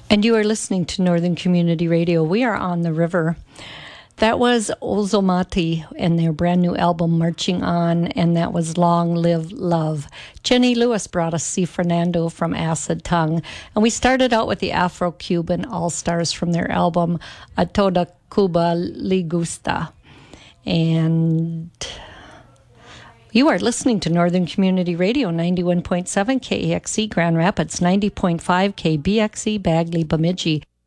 And you are listening to Northern Community Radio. We are on the river. That was Ozomati and their brand new album, Marching On, and that was Long Live Love. Jenny Lewis brought us C. Fernando from Acid Tongue, and we started out with the Afro-Cuban All-Stars from their album, A Toda Cuba Le Gusta. And you are listening to Northern Community Radio, 91.7 KEXE Grand Rapids, 90.5 KBXE Bagley Bemidji,